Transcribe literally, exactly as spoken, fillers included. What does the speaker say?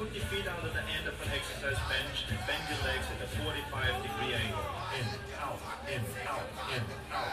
put your feet out at the end of an exercise bench and bend your legs at a forty-five degree angle. In, out, in, out, in, out.